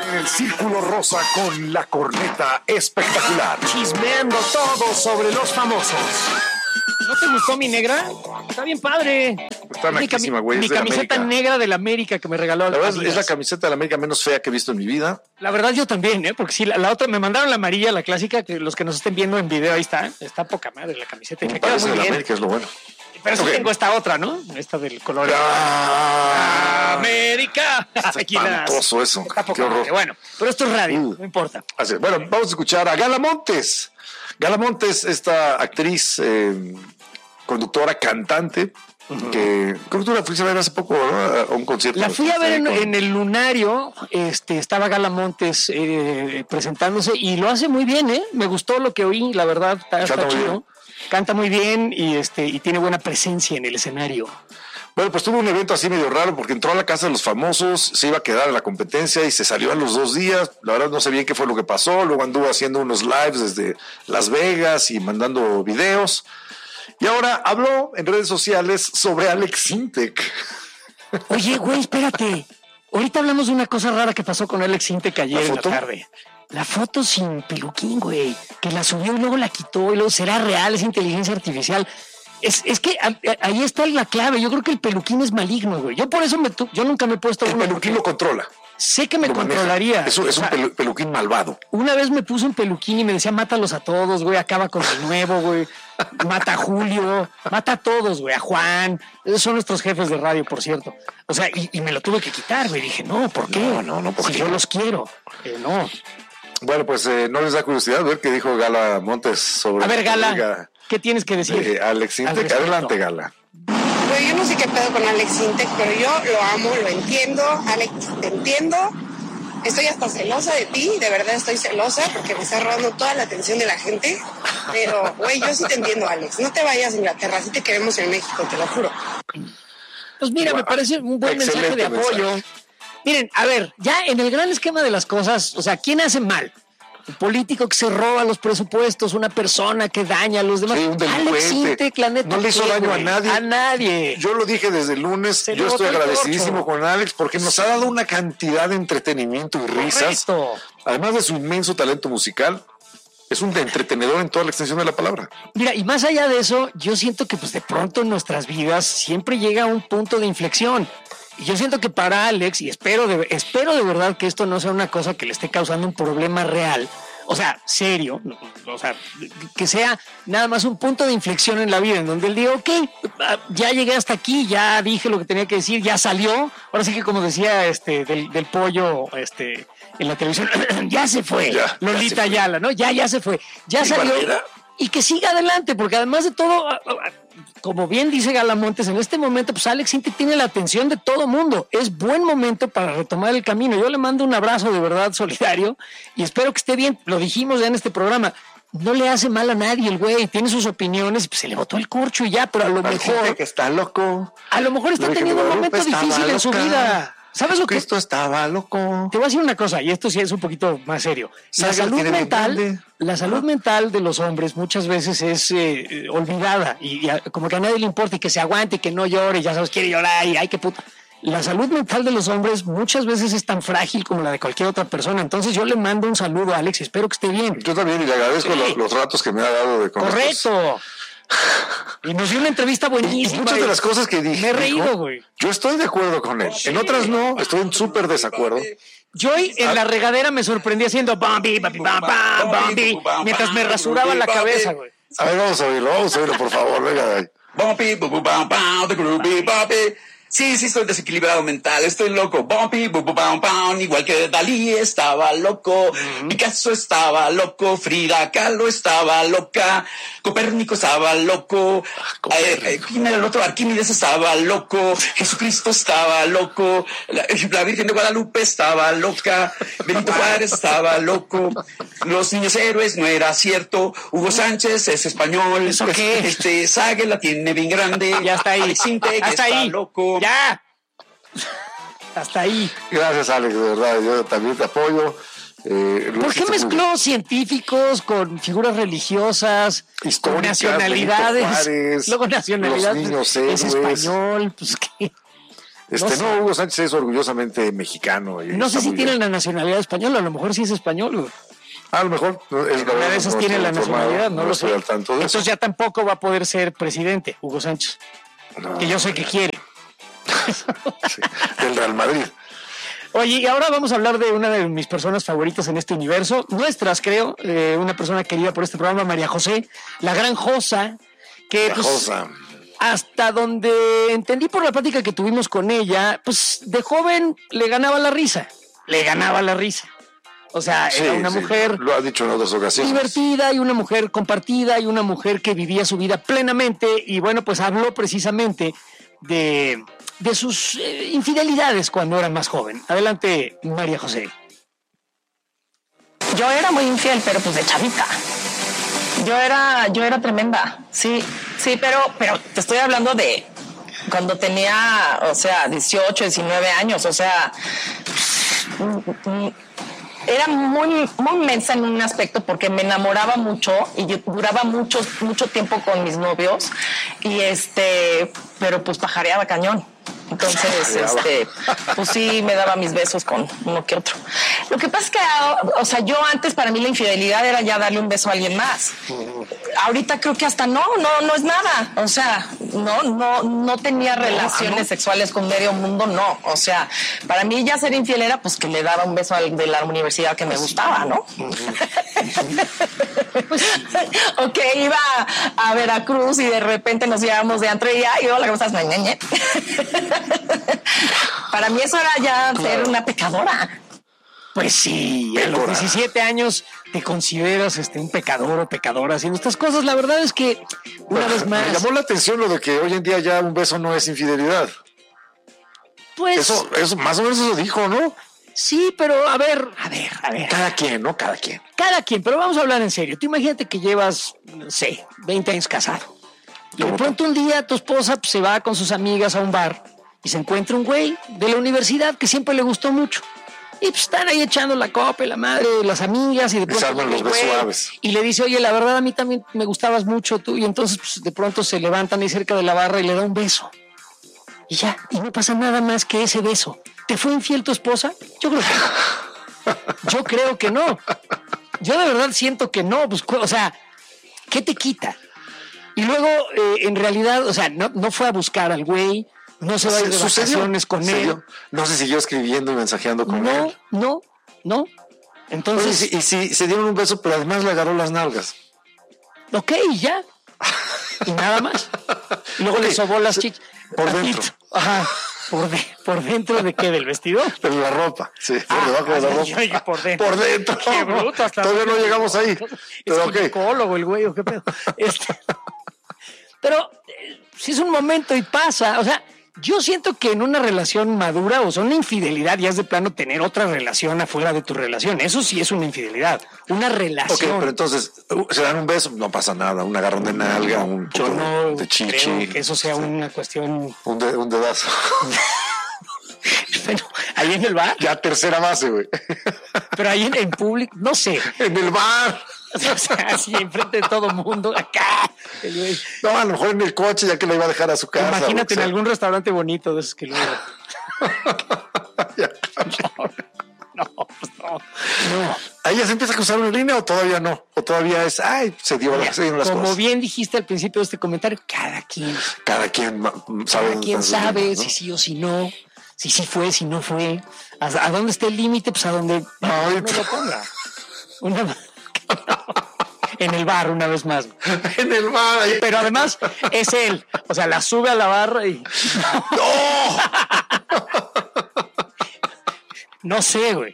En el Círculo Rosa con la corneta espectacular. Chismeando todo sobre los famosos. ¿No te gustó mi negra? Está bien padre. Está naquísima, güey. Mi camiseta negra del América que me regaló. La verdad es la camiseta de la América menos fea que he visto en mi vida. La verdad yo también, porque sí, la otra me mandaron la amarilla, la clásica, que los que nos estén viendo en video, ahí está poca madre la camiseta. Y me queda muy de la bien. América es lo bueno. Pero sí tengo esta otra, ¿no? Esta del color. América. Está espantoso eso. Está poca Qué horror. madre. Bueno, pero esto es radio, no importa. Así, bueno, vamos a escuchar a Gala Montes. Gala Montes, esta actriz, conductora, cantante, que creo que tú la fuiste a ver hace poco, ¿no? A un concierto. La fui a ver en el Lunario, estaba Gala Montes presentándose y lo hace muy bien, ¿eh? Me gustó lo que oí, la verdad, está chido. Canta muy bien y tiene buena presencia en el escenario. Bueno, pues tuvo un evento así medio raro porque entró a la Casa de los Famosos, se iba a quedar en la competencia y se salió a los 2 días. La verdad no sé bien qué fue lo que pasó. Luego anduvo haciendo unos lives desde Las Vegas y mandando videos. Y ahora habló en redes sociales sobre Alex Sintek. Oye, güey, espérate. Ahorita hablamos de una cosa rara que pasó con Alex Sintek ayer en la tarde. La foto sin peluquín, güey, que la subió y luego la quitó y luego será real, es inteligencia artificial. Es que ahí está la clave. Yo creo que el peluquín es maligno, güey. Yo por eso yo nunca me he puesto uno. El peluquín lo controla. Sé que me controlaría. Es un peluquín malvado. Una vez me puse un peluquín y me decía, mátalos a todos, güey, acaba con el nuevo, güey. Mata a Julio, mata a todos, güey, a Juan. Esos son nuestros jefes de radio, por cierto. O sea, y me lo tuve que quitar, güey. Dije, no, ¿por qué? No, porque si yo los quiero. No. Bueno, pues no les da curiosidad ver qué dijo Gala Montes sobre... A ver, Gala, ¿qué tienes que decir? Alex Sintek, adelante, Gala. Pero yo no sé qué pedo con Alex Sintek, pero yo lo amo, lo entiendo. Alex, te entiendo. Estoy hasta celosa de ti, de verdad estoy celosa porque me está robando toda la atención de la gente. Pero, güey, yo sí te entiendo, Alex. No te vayas a Inglaterra, sí te queremos en México, te lo juro. Pues mira, me parece un buen mensaje de apoyo. Miren, a ver, ya en el gran esquema de las cosas, o sea, ¿quién hace mal? Un político que se roba los presupuestos, una persona que daña a los demás. Sí, un delincuente. Alex Sintek, la neta, no le hizo daño a nadie. A nadie. Yo lo dije desde el lunes. Yo estoy agradecidísimo con Alex porque nos ha dado una cantidad de entretenimiento y risas. Correcto. Además de su inmenso talento musical, es un entretenedor en toda la extensión de la palabra. Mira, y más allá de eso, yo siento que pues de pronto en nuestras vidas siempre llega un punto de inflexión. Y yo siento que para Alex, y espero de verdad que esto no sea una cosa que le esté causando un problema real, o sea, serio, o sea, que sea nada más un punto de inflexión en la vida, en donde él diga, ok, ya llegué hasta aquí, ya dije lo que tenía que decir, ya salió, ahora sí que como decía del pollo, en la televisión, ya se fue, ya, Lolita Ayala, ¿no? Ya se fue, ya salió. Y que siga adelante, porque además de todo, como bien dice Gala Montes, en este momento, pues Alex Sintek tiene la atención de todo mundo. Es buen momento para retomar el camino. Yo le mando un abrazo de verdad solidario y espero que esté bien. Lo dijimos ya en este programa. No le hace mal a nadie el güey, tiene sus opiniones y pues se le botó el corcho y ya, pero a lo mejor... que está loco. A lo mejor está teniendo un momento difícil en su vida. ¿Sabes lo que? Esto estaba loco. Te voy a decir una cosa, y esto sí es un poquito más serio. La salud mental de los hombres muchas veces es olvidada y como que a nadie le importa y que se aguante y que no llore, ya sabes, quiere llorar y ay, qué puta. La salud mental de los hombres muchas veces es tan frágil como la de cualquier otra persona. Entonces yo le mando un saludo a Alex y espero que esté bien. Yo también y le agradezco los ratos que me ha dado de conocer. Correcto. Y nos dio una entrevista buenísima. Y muchas de las cosas que dije. Me he reído, güey. Yo estoy de acuerdo con él. En otras no, estoy en súper desacuerdo. Yo en la regadera me sorprendí haciendo Bambi, mientras me rasuraba la cabeza, güey. A ver, vamos a oírlo, por favor. Venga, Sí, estoy desequilibrado mental, estoy loco. Bumpy, igual que Dalí estaba loco, Picasso estaba loco, Frida Kahlo estaba loca, Copérnico estaba loco, ¿quién era el otro? Arquímedes estaba loco, Jesucristo estaba loco, la Virgen de Guadalupe estaba loca, Benito Juárez estaba loco, los niños héroes no era cierto, Hugo Sánchez es español, ¿eso qué? Sague la tiene bien grande, ya está ahí, Alex Sintek está loco. ¡Ya! Hasta ahí. Gracias, Alex, de verdad, yo también te apoyo. ¿Por qué mezcló científicos con figuras religiosas, con nacionalidades? Juárez, luego nacionalidades, los niños es español, pues qué. No, Hugo Sánchez es orgullosamente mexicano. No sé si tiene la nacionalidad española, a lo mejor sí es español, güey. A lo mejor Una de esas tiene la nacionalidad, no lo sé. Al tanto de Entonces eso. ya tampoco va a poder ser presidente, Hugo Sánchez. No, que yo sé que quiere. Sí, del Real Madrid. Oye, y ahora vamos a hablar de una de mis personas favoritas en este universo, nuestras creo, una persona querida por este programa, María José, la gran Josa, que La Josa. hasta donde entendí por la plática que tuvimos con ella, pues de joven le ganaba la risa. O sea, era una mujer lo ha dicho en otras ocasiones. divertida y una mujer compartida y una mujer que vivía su vida plenamente y bueno, pues habló precisamente de sus infidelidades cuando era más joven. Adelante, María José. Yo era muy infiel, pero pues de chavita. Yo era tremenda. Sí, pero te estoy hablando de cuando tenía, 18, 19 años, era muy, muy mensa en un aspecto porque me enamoraba mucho y yo duraba mucho tiempo con mis novios y pero pues pajareaba cañón. Entonces, pues sí me daba mis besos con uno que otro. Lo que pasa es que, yo antes para mí la infidelidad era ya darle un beso a alguien más. Ahorita creo que hasta no es nada. No tenía relaciones sexuales con medio mundo, no. Para mí ya ser infiel era pues que le daba un beso al de la universidad que me gustaba, ¿no? O que iba a Veracruz y de repente nos íbamos de antro y hola, ¿cómo estás? Para mí eso era ya ser una pecadora. Pues sí, a los 17 años te consideras un pecador o pecadora haciendo estas cosas. La verdad es que, una vez más... Me llamó la atención lo de que hoy en día ya un beso no es infidelidad. Pues... Eso más o menos eso dijo, ¿no? Sí, pero a ver. Cada quien, ¿no? Cada quien. Cada quien, pero vamos a hablar en serio. Tú imagínate que llevas, no sé, 20 años casado. Y de pronto un día tu esposa se va con sus amigas a un bar y se encuentra un güey de la universidad que siempre le gustó mucho. Y pues están ahí echando la copa y la madre, las amigas, y de pronto arman los besos suaves. Y le dice, oye, la verdad a mí también me gustabas mucho tú. Y entonces pues, de pronto se levantan ahí cerca de la barra y le da un beso. Y ya, y no pasa nada más que ese beso. ¿Te fue infiel tu esposa? Yo creo que no. Yo creo que no. Yo de verdad siento que no. Pues, ¿qué te quita? Y luego, en realidad, no fue a buscar al güey, no se va a ir de vacaciones con él. No se siguió escribiendo y mensajeando con él. No. Entonces... Oye, y si se dieron un beso, pero además le agarró las nalgas. Ok, y ya. Y nada más. Y luego le sobó las chichas. Por dentro. Ajá. ¿Por dentro de qué? ¿Del vestidor? De la ropa, sí, por debajo de la ropa. Yo, por dentro. Por dentro. Qué bruto. Hasta todavía no llegamos ahí. Es ginecólogo el güey, ¿o qué pedo? Pero si es un momento y pasa, yo siento que en una relación madura, una infidelidad ya es de plano tener otra relación afuera de tu relación. Eso sí es una infidelidad, una relación. Ok, pero entonces, se dan un beso, no pasa nada, un agarrón de nalga, un yo no de chichi. Creo que eso sea una cuestión... Un dedazo. Bueno, ahí en el bar. Ya tercera base, güey. Pero ahí en público, no sé. En el bar. Así enfrente de todo mundo, acá. No, a lo mejor en el coche, ya que lo iba a dejar a su casa. Imagínate en algún restaurante bonito de esos que luego... No. ¿Ahí ya se empieza a cruzar una línea o todavía no? ¿O todavía es, se dieron las cosas? Como bien dijiste al principio de este comentario, cada quien sabe si sí o si no, si sí fue, si no fue, a dónde está el límite, pues a donde no lo ponga. En el bar, una vez más. En el bar. Pero además es él. La sube a la barra y... ¡No! No sé, güey.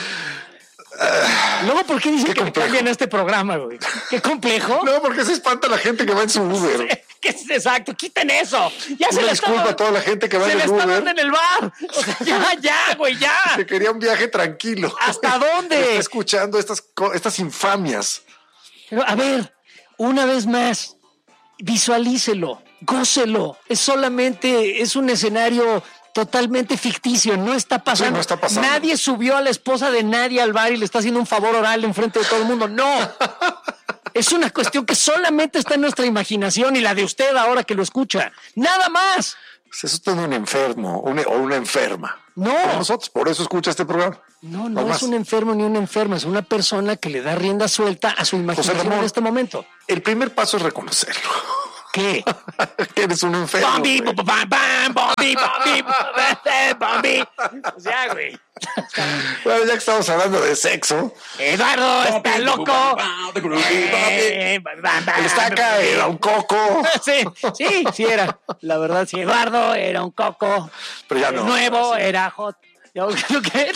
Luego, ¿por qué dicen que me cambian este programa, güey? Qué complejo. No, porque se espanta la gente que va en su Uber. Exacto, quiten eso. Ya se le disculpa a toda la gente que va en el Uber. Se le está dando en el bar. Ya, güey, ya. Se quería un viaje tranquilo. ¿Hasta dónde? Está escuchando estas infamias. Pero, a ver, una vez más, visualícelo, gócelo. Es un escenario totalmente ficticio, no está pasando. Sí, no está pasando. Nadie subió a la esposa de nadie al bar y le está haciendo un favor oral enfrente de todo el mundo. No. Es una cuestión que solamente está en nuestra imaginación y la de usted ahora que lo escucha. Nada más. Pues eso es todo un enfermo o una enferma. No. Como nosotros, por eso escucha este programa. No más. es un enfermo ni una enferma, es una persona que le da rienda suelta a su imaginación Ramón, en este momento. El primer paso es reconocerlo. ¿Qué? Que eres un enfermo. Bombi, güey. Bombi. O sea, güey. Bueno, ya que estamos hablando de sexo, Eduardo está loco. el estaca era un coco. Sí era. La verdad, sí. Eduardo era un coco. Pero ya El no. nuevo era hot. ¿Yo qué?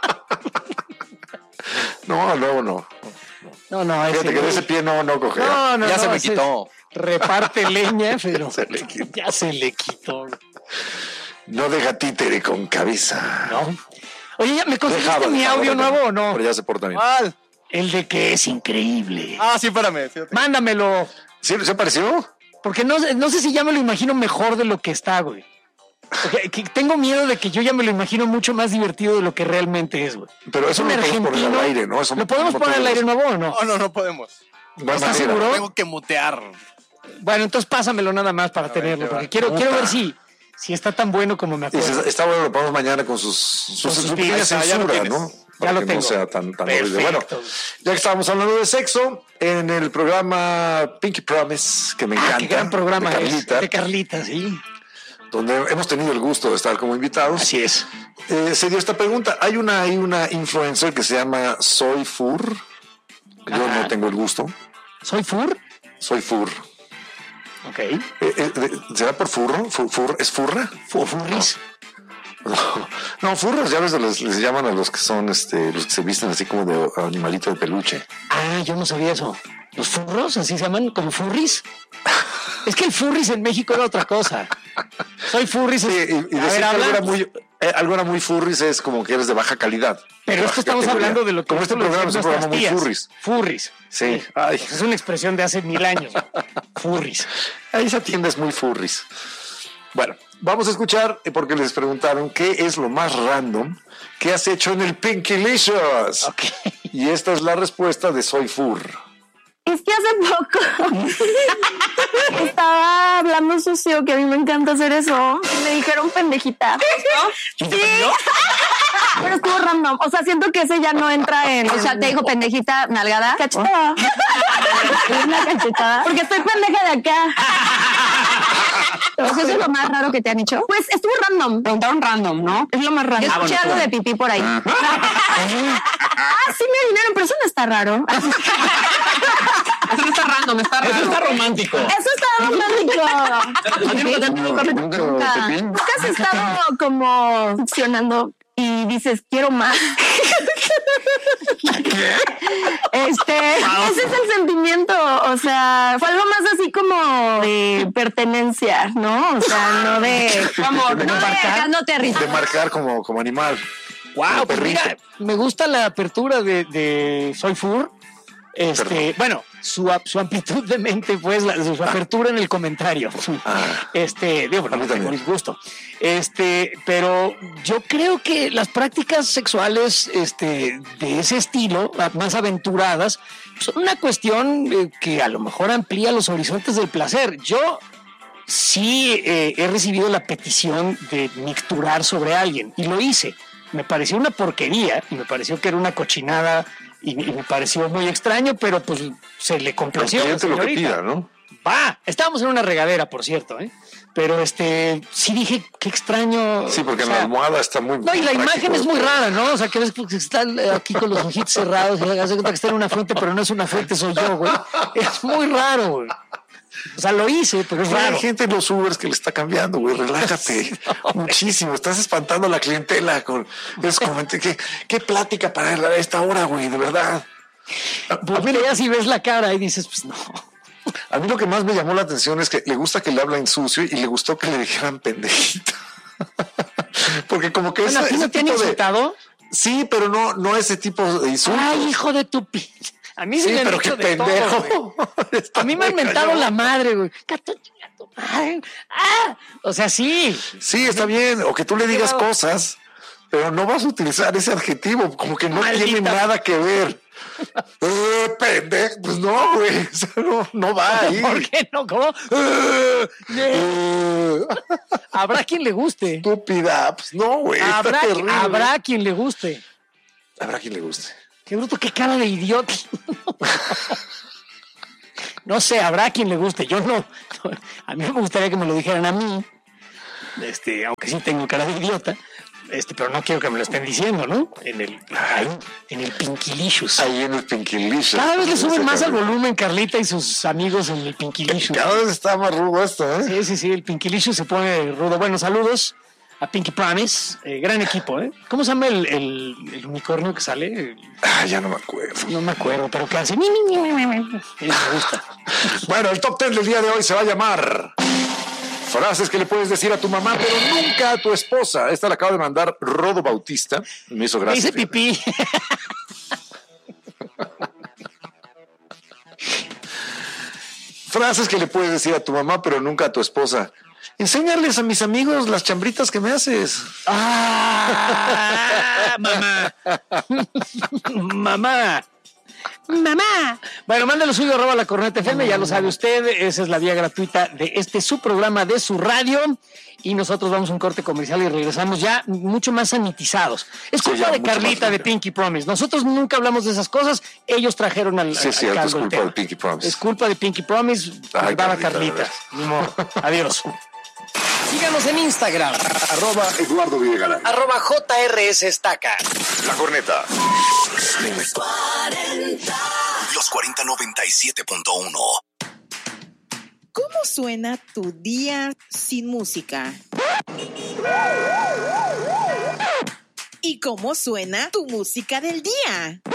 No, luego no. No, ese. Fíjate que de ese pie no cogea. No, Ya se me ese quitó. Reparte leña, pero Ya se le quitó. No deja títere con cabeza. No. Oye, ¿ya me conseguiste Dejaba, mi dejaba, audio dejaba. nuevo o no? Pero ya se porta bien. ¿Cuál? El de que es increíble. Ah, sí, espérame. Sí, Mándamelo. ¿Sí se apareció? Porque no sé si ya me lo imagino mejor de lo que está, güey. Porque que tengo miedo de que yo ya me lo imagino mucho más divertido de lo que realmente es, güey. Pero Es eso un no lo podemos poner argentino. al aire, ¿no? Eso ¿Lo podemos poner al aire nuevo o no? No podemos. ¿Estás seguro? Tengo que mutear. Bueno, entonces pásamelo nada más para tenerlo, porque quiero ver si está tan bueno como me acuerdo. Está bueno, lo ponemos mañana con su pequeña pies. Ya lo censura, tienes. ¿no? Ya Para lo que tengo. no sea tan horrible. Perfecto. Bueno, ya que estábamos hablando de sexo, en el programa Pinky Promise, que me encanta. Qué gran programa de es. Carlita, De Carlita, sí. donde hemos tenido el gusto de estar como invitados. Así es. Se dio esta pregunta. Hay una influencer que se llama Soy Fur. Yo Ajá. no tengo el gusto. ¿Soy Fur? Soy Fur. Ok. ¿Será por furro? ¿Es furra? Furris. No, furros, ya ves, les llaman a los que son los que se visten así como de animalito de peluche. Ah, yo no sabía eso. ¿Los furros así se llaman? ¿Como furris? Es que el furris en México era otra cosa. Soy furris. Sí, y A decir que ver, algo era muy furris es como que eres de baja calidad. Pero De esto baja estamos categoría. hablando de lo que Como este programa es un programa muy furris. Furris. Sí. Ay, Es una expresión de hace 1000 años. Furris. ahí esa tienda es muy furris. Bueno, vamos a escuchar porque les preguntaron qué es lo más random que has hecho en el Pinkylicious. Ok. Y esta es la respuesta de Soy Fur. Es que hace poco estaba hablando sucio, que a mí me encanta hacer eso. Y me dijeron pendejita. Sí. Pero estuvo random. O sea, siento que ese ya no entra en. O sea, te dijo pendejita, nalgada. Cachetada. Una cachetada. Porque estoy pendeja de acá. O sea, ¿eso es lo más raro que te han hecho? Pues estuvo random. Preguntaron random, ¿no? Es lo más raro. Yo escuché algo de pipí por ahí. Sí me adivinaron, pero eso no está raro. Eso no está random, está raro. Eso está romántico. Eso está romántico. Nunca has estado como funcionando y dices, quiero más. Ese es el sentimiento. O sea, fue algo más así como de pertenencia, ¿no? O sea, no de amor, no de acá no te ríes. De marcar como animal. Wow, pues perrito. mira, me gusta la apertura de Soy Fur. Bueno, su amplitud de mente, pues, su apertura en el comentario. Digo, A mí no tengo también. disgusto. Pero yo creo que las prácticas sexuales de ese estilo, más aventuradas, son una cuestión que a lo mejor amplía los horizontes del placer. Yo sí he recibido la petición de mixturar sobre alguien y lo hice. Me pareció una porquería y me pareció que era una cochinada y me pareció muy extraño, pero pues se le El complació. cliente lo que señorita. pida, ¿no? Va, estábamos en una regadera, por cierto, pero sí dije, qué extraño. Sí, porque o en la sea, almohada está muy. no, y la práctico imagen es muy después. rara, ¿no? O sea, que ves que está aquí con los ojitos cerrados y hace cuenta que está en una fuente, pero no es una fuente, soy yo, güey. Es muy raro, güey. O sea, lo hice, pero es Hay raro. gente en los Ubers que le está cambiando, güey. Relájate muchísimo. Estás espantando a la clientela con esos comentarios. ¿Qué plática para a esta hora, güey? De verdad. Porque ya si ves la cara y dices, pues no. A mí lo que más me llamó la atención es que le gusta que le hablen sucio y le gustó que le dijeran pendejita. Porque como que Bueno, ¿a ti no te han insultado? Sí, pero no ese tipo de insultos. Ay, hijo de tu A mí Sí, me han pero dicho qué de todo, güey. pendejo. A mí me han mentado la madre, güey. O sea, sí. Sí, está bien. O que tú le digas Pero- cosas, pero no vas a utilizar ese adjetivo, como que no Maldita. tiene nada que ver. Pendejo. Pues no, güey. O sea, no va ahí. ¿Por qué no? ¿Cómo? Habrá quien le guste. Estúpida. Pues no, güey. Habrá quien le guste. Habrá quien le guste. Qué bruto, qué cara de idiota. No sé, habrá quien le guste. Yo no. A mí me gustaría que me lo dijeran a mí. Aunque sí tengo cara de idiota. Pero no quiero que me lo estén diciendo, ¿no? En el Pinkilicious. Ahí en el Pinkilicious. Cada vez le suben más al volumen Carlita y sus amigos en el Pinkilicious. Cada vez está más rudo esto, ¿eh? Sí, el Pinkilicious se pone rudo. Bueno, saludos a Pinky Promise. Gran equipo, ¿eh? ¿Cómo se llama el unicornio que sale? Ya no me acuerdo. No me acuerdo, pero que hace... Me gusta. Bueno, el top 10 del día de hoy se va a llamar... Frases que le puedes decir a tu mamá, pero nunca a tu esposa. Esta la acaba de mandar Rodo Bautista. Me hizo gracia. Dice pipí. Frases que le puedes decir a tu mamá, pero nunca a tu esposa. Enséñales a mis amigos las chambritas que me haces. Mamá. Mamá. Bueno, mándalo suyo, @lacornetafm, ya lo sabe usted, esa es la vía gratuita de su programa, de su radio, y nosotros vamos a un corte comercial y regresamos ya mucho más sanitizados. Es culpa de Carlita de Pinky Promise. Nosotros nunca hablamos de esas cosas, ellos trajeron al sí, es culpa de Pinky Promise. Es culpa de Pinky Promise, Carlita. Ni modo. Adiós. Síganos en Instagram. @Eduardo Videgaray. @JRS Estaca. La Corneta. Los 4097.1. ¿Cómo suena tu día sin música? ¿Y cómo suena tu música del día?